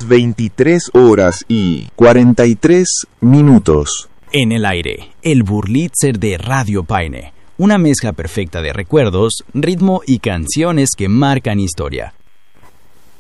las 23 horas y 43 minutos. En el aire, el Burlitzer de Radio Paine. Una mezcla perfecta de recuerdos, ritmo y canciones que marcan historia.